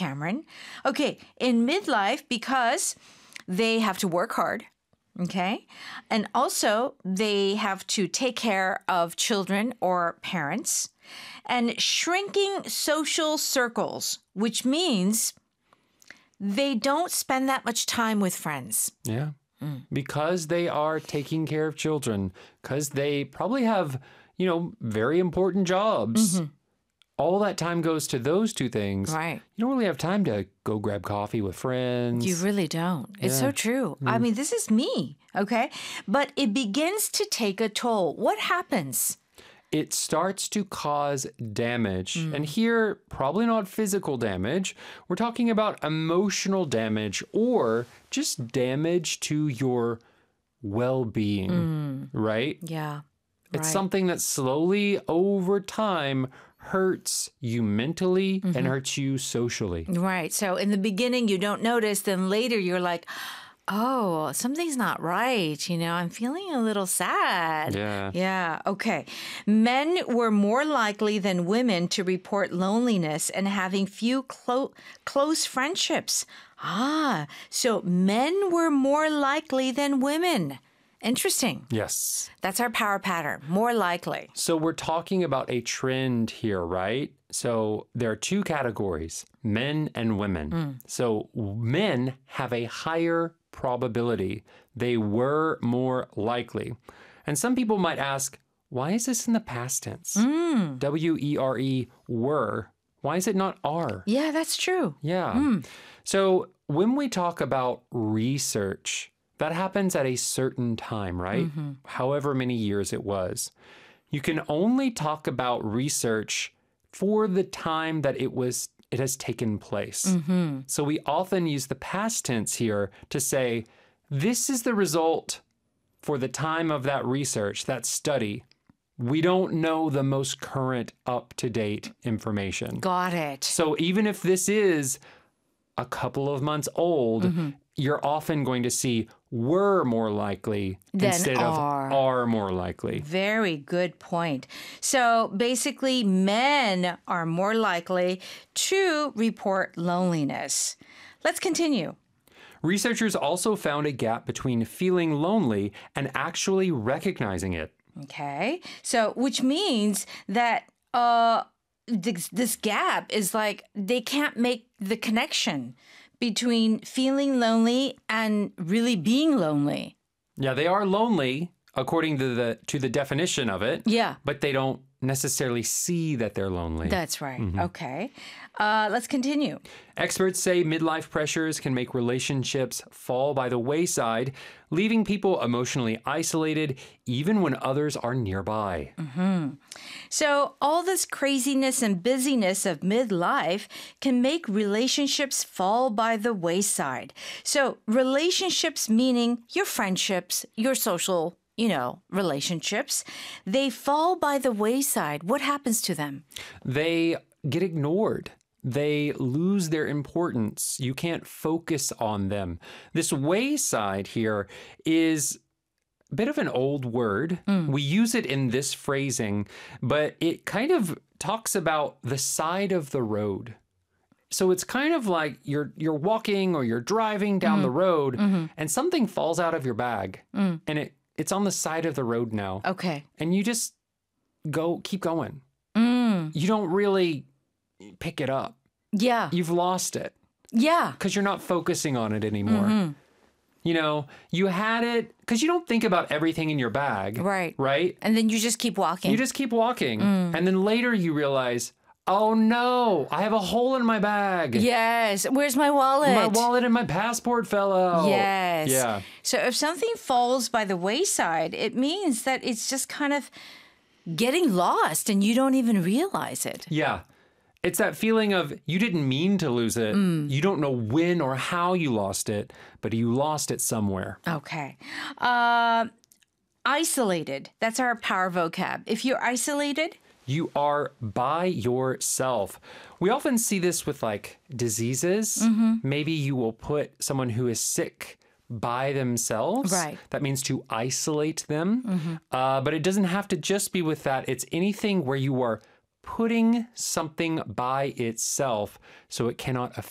Cameron. Okay, in midlife, because they have to work hard, okay? And also, they have to take care of children or parents and shrinking social circles, which means they don't spend that much time with friends. Yeah. Because they are taking care of children, because they probably have, very important jobs. All that time goes to those two things. Right. You don't really have time to go grab coffee with friends. You really don't. It's so true. I mean, this is me, okay? But it begins to take a toll. What happens? It starts to cause damage. And here, probably not physical damage. We're talking about emotional damage or just damage to your well-being, right? Yeah. It's something that slowly over time hurts you mentally and hurts you socially. Right. So in the beginning, you don't notice. Then later, you're like, oh, something's not right. I'm feeling a little sad. Yeah. Yeah. Okay. Men were more likely than women to report loneliness and having few close friendships. So men were more likely than women. Interesting. Yes. That's our power pattern. More likely. So we're talking about a trend here, right? So there are two categories, men and women. So men have a higher probability. They were more likely. And some people might ask, why is this in the past tense? W-E-R-E, were. Why is it not are? Yeah, that's true. Yeah. So when we talk about research, that happens at a certain time, right? However many years it was. You can only talk about research for the time that it has taken place. So we often use the past tense here to say, this is the result for the time of that research, that study. We don't know the most current up-to-date information. Got it. So even if this is a couple of months old, you're often going to see were more likely instead of are more likely. Very good point. So basically, men are more likely to report loneliness. Let's continue. Researchers also found a gap between feeling lonely and actually recognizing it. Okay. So which means that this gap is like they can't make the connection between feeling lonely and really being lonely. Yeah, they are lonely according to the definition of it. Yeah. But they don't necessarily see that they're lonely. That's right. Okay. Let's continue. Experts say midlife pressures can make relationships fall by the wayside, leaving people emotionally isolated even when others are nearby. So all this craziness and busyness of midlife can make relationships fall by the wayside. So relationships meaning your friendships, your social relationships, they fall by the wayside. What happens to them? They get ignored. They lose their importance. You can't focus on them. This wayside here is a bit of an old word. We use it in this phrasing, but it kind of talks about the side of the road. So it's kind of like you're walking or you're driving down the road and something falls out of your bag and it's on the side of the road now. Okay. And you just keep going. You don't really pick it up. Yeah. You've lost it. Yeah. Because you're not focusing on it anymore. You had it because you don't think about everything in your bag. Right. Right? And then you just keep walking. You just keep walking. And then later you realize, oh no, I have a hole in my bag. Yes. Where's my wallet? My wallet and my passport fell out. Yes. Yeah. So if something falls by the wayside, it means that it's just kind of getting lost and you don't even realize it. Yeah. It's that feeling of you didn't mean to lose it. You don't know when or how you lost it, but you lost it somewhere. Okay. Isolated. That's our power vocab. If you're isolated, you are by yourself. We often see this with like diseases. Maybe you will put someone who is sick by themselves. Right. That means to isolate them. But it doesn't have to just be with that. It's anything where you are putting something by itself so it cannot